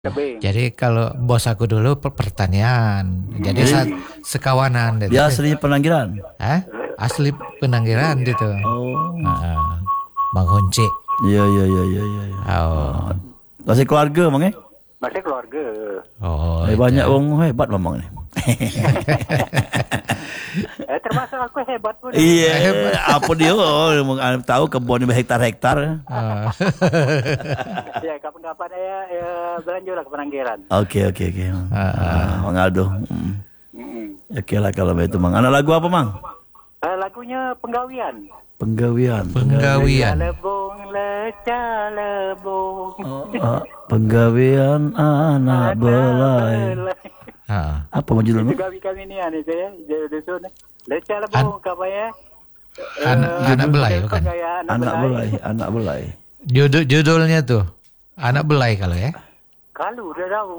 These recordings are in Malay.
Tebing. Jadi kalau bos aku dulu pertanian. Jadi sekawanan gitu. Dia asli Penanggiran. Hah? Asli Penanggiran gitu. Oh. Bang Hunci. Iya. Oh. Masih keluarga Bang Masih keluarga. Oh. Banyak orang hebat Bang ni. Termasuk aku hebat pun. Iya, apa dia tahu kebun berhektar-hektar. Ya, kapan-kapan berlanjutlah ke Penanggiran. Okey. Mang Aldo. Okeylah kalau begitu Mang. Anak lagu apa Mang? Lagunya Penggawian. Penggawian. Lebong leca lebong. Penggawian anak belai. Apa judulnya? Itu gawi kami ni itu ya. Dusun leca lebong apa ya? Anak belai bukan? Anak belai. Judulnya tuh Anak Belai kalau ya. Kalau udah tahu.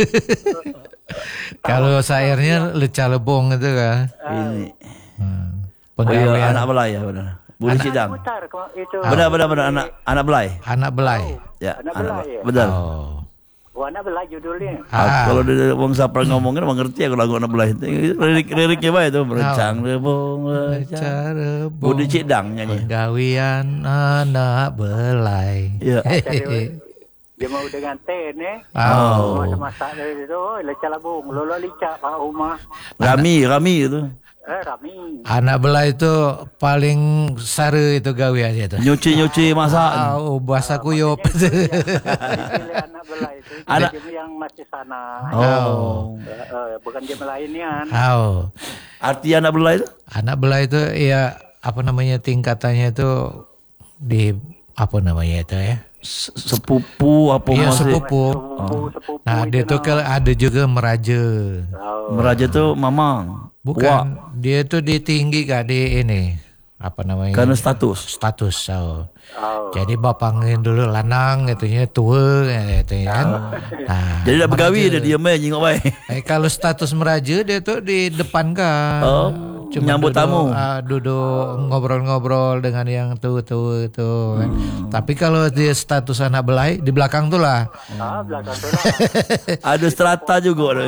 Kalau sairnya Leca Lebong itu kan. Ini. Penggawian Anak belai ya benar. Budi Cidang. Benar anak belai. Anak Belai. Ya, anak belai. Betul. Anak belai judulnya. Kalau dia wong sapar ngomongin mengerti aku lagu anak belai itu. Liriknya bae itu berencang lebong leca lebong. Budi Cidang nyanyi. Penggawian anak belai. Iya. Dia mau dengan ten masak dari itu leca lebong lolo lica Pak Umar. Rami itu. Rami. Anak belai itu paling sare itu gaweannya itu. Nyuci masak. Bahasa kuyup. Anak belai itu yang masih sana. Bukan game lainnya. Arti anak belai itu? Anak belai itu ya apa namanya tingkatannya itu di apa namanya itu ya? Sepupu apa iya, masih? sepupu. Nah, dia tuh ada juga meraja. Meraja tuh mamang. Bukan, dia tuh ditinggi kak di ini apa namanya? Karena status. Jadi bapangin dulu lanang gitunya tua gitu kan. Nah, jadi dah bergawi dia diam aja jengok baik. Kalau status meraja dia tuh di depan kan. Cuma nyambut tamu. Duduk ngobrol-ngobrol dengan yang tua-tua itu kan. Tapi kalau dia status anak belai di belakang tuh lah. Belakang tuh lah. Ada strata juga.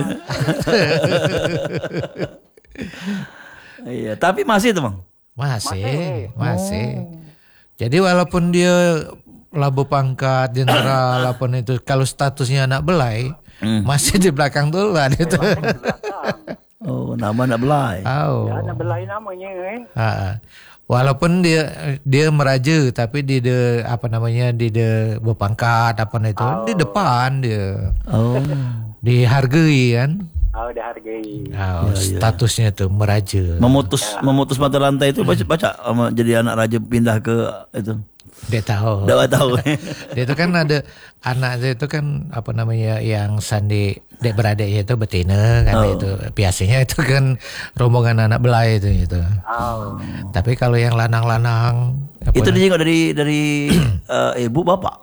Iya, tapi masih tuh Bang. Masih. Jadi walaupun dia labu pangkat jenderal apa itu kalau statusnya anak belai masih di belakang tuh lah dia tuh. Nama anak belai. Ya, anak belai namanya Walaupun dia meraja tapi di apa namanya di berpangkat apa itu di depan dia. Dihargai kan. Dihargai. Statusnya tuh meraja. Memutus mata rantai itu baca jadi anak raja pindah ke itu. Dia tahu. Dia itu kan ada anak itu kan apa namanya yang sandi dek beradiknya itu betina kan itu biasanya itu kan rombongan anak belai itu. Tapi kalau yang lanang-lanang itu dijengok dari ibu bapak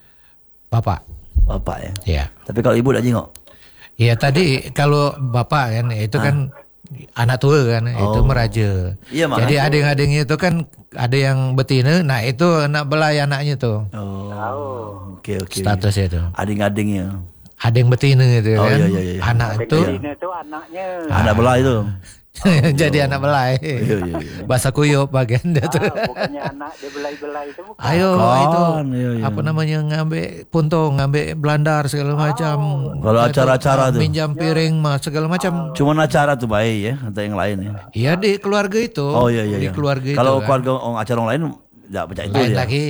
ya. Iya. Tapi kalau ibu dah jengok. Iya tadi kalau bapak kan itu kan anak tua kan itu meraja. Iya, jadi ading-adingnya itu kan ada yang betina, nah itu anak belai anaknya tuh. Oke. Statusnya itu. Ading-adingnya. Ading betina itu kan. Iya. Betina Anak itu anaknya. Anak belai itu. Jadi anak belai. Iya. Bahasa kuyup bagian dia tuh. Bukannya anak dia belai-belai itu bukan. Itu iya. apa namanya ngambil puntung, ngambil belandar segala macam. Kalau acara-acara tuh. Minjam piring segala macam. Cuma acara tuh baik ya, atau yang lain ya. Iya di keluarga itu. Iya. Di keluarga itu. Kalau kan. keluarga acara orang lain enggak percaya itu lain ya. lagi.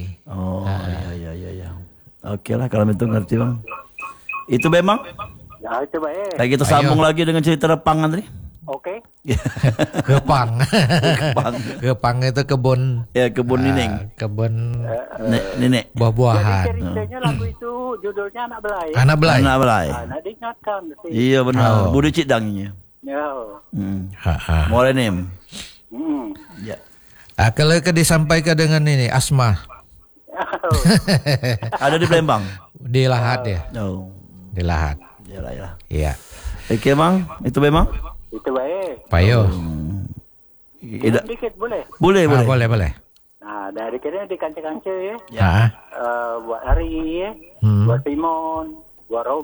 Iya. Oke lah kalau itu ngerti Bang. Itu memang. Ya itu baik. Kayak kita sambung lagi dengan cerita repangan tadi. Oke. Gepang. Gepang itu kebun. Ya kebun nining. Kebun nenek. Buah-buahan. Jadi ceritanya lagu itu judulnya Anak Belai. Anak belai. Nah, diingatkan. Iya benar. Budi Cidangnya. Ya. Morenim. Ya. Kalau disampaikan dengan ini Asma. Ada di Palembang. Di Lahat ya. Di Lahat. Yalah. Iya. Oke Bang, itu memang. Itu baik. Payo. Dikit boleh? Boleh. Nah, dari kira di kanca-kanca ya. Ya. Buat Ari ya. Buat Simon. Gua